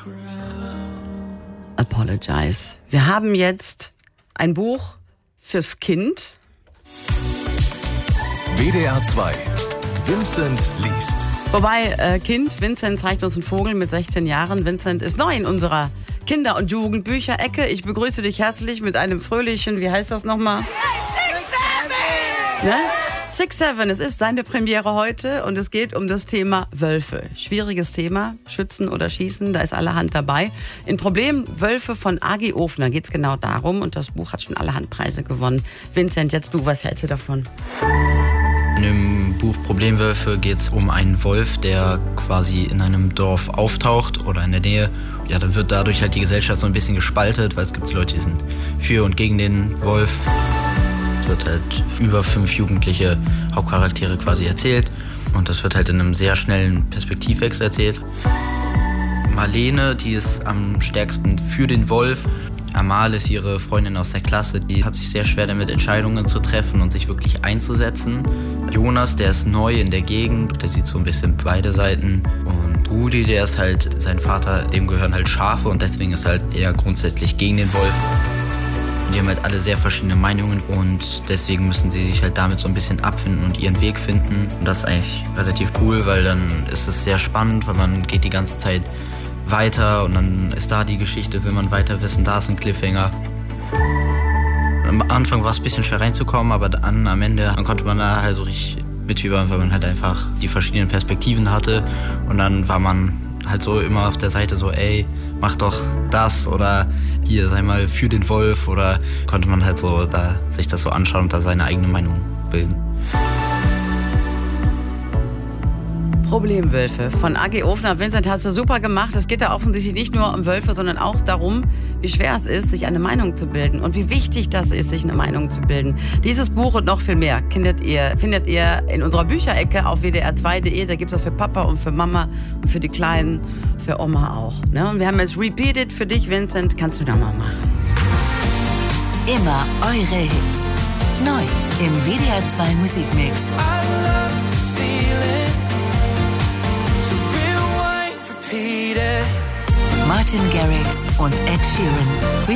Apologize. Wir haben jetzt ein Buch fürs Kind. WDR 2. Vincent liest. Wobei, Kind, Vincent zeigt uns einen Vogel mit 16 Jahren. Vincent ist neu in unserer Kinder- und Jugendbücherecke. Ich begrüße dich herzlich mit einem fröhlichen, wie heißt das nochmal? 6-7! Ne? 6-7, es ist seine Premiere heute und es geht um das Thema Wölfe. Schwieriges Thema, Schützen oder Schießen, da ist allerhand dabei. In Problem Wölfe von A.G. Ofner geht es genau darum und das Buch hat schon allerhand Preise gewonnen. Vincent, jetzt du, was hältst du davon? In dem Buch Problemwölfe geht es um einen Wolf, der quasi in einem Dorf auftaucht oder in der Nähe. Ja, dann wird dadurch halt die Gesellschaft so ein bisschen gespaltet, weil es gibt Leute, die sind für und gegen den Wolf. Es wird halt über 5 jugendliche Hauptcharaktere quasi erzählt und das wird halt in einem sehr schnellen Perspektivwechsel erzählt. Marlene, die ist am stärksten für den Wolf. Amal ist ihre Freundin aus der Klasse, die hat sich sehr schwer damit, Entscheidungen zu treffen und sich wirklich einzusetzen. Jonas, der ist neu in der Gegend, der sieht so ein bisschen beide Seiten. Und Rudi, der ist halt, sein Vater, dem gehören halt Schafe und deswegen ist halt eher grundsätzlich gegen den Wolf. Die haben halt alle sehr verschiedene Meinungen und deswegen müssen sie sich halt damit so ein bisschen abfinden und ihren Weg finden. Und das ist eigentlich relativ cool, weil dann ist es sehr spannend, weil man geht die ganze Zeit weiter und dann ist da die Geschichte, will man weiter wissen, da ist ein Cliffhanger. Am Anfang war es ein bisschen schwer reinzukommen, aber dann am Ende konnte man da halt so richtig mitfiebern, weil man halt einfach die verschiedenen Perspektiven hatte und dann war man halt so immer auf der Seite so, ey, mach doch das oder hier, sei mal für den Wolf oder konnte man halt so da sich das so anschauen und da seine eigene Meinung bilden. Problemwölfe von A.G. Ofner. Vincent, hast du super gemacht. Es geht da offensichtlich nicht nur um Wölfe, sondern auch darum, wie schwer es ist, sich eine Meinung zu bilden und wie wichtig das ist, sich eine Meinung zu bilden. Dieses Buch und noch viel mehr findet ihr in unserer Bücherecke auf wdr2.de. Da gibt es das für Papa und für Mama und für die Kleinen, für Oma auch. Ne? Und wir haben es repeated für dich, Vincent. Kannst du da mal machen. Immer eure Hits. Neu im WDR 2 Musikmix. Martin Garrix und Ed Sheeran.